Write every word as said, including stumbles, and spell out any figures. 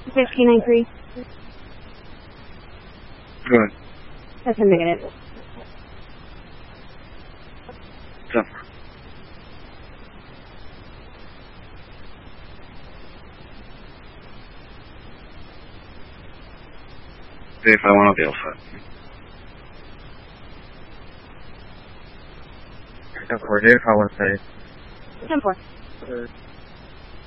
fifteen nine three. Good. That's a negative. Suffer. See if I want to be outside. ten four, if I want to say. ten four.